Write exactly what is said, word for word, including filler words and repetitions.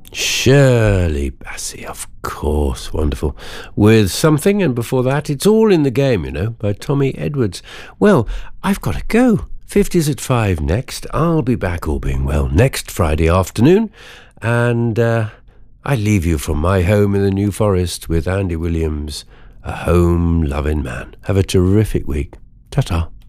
Shirley Bassey, of course, wonderful. With Something, and before that, It's All in the Game, you know, by Tommy Edwards. Well, I've got to go. fifties at five next. I'll be back, all being well, next Friday afternoon. And uh, I leave you from my home in the New Forest with Andy Williams, a home-loving man. Have a terrific week. Ta-ta.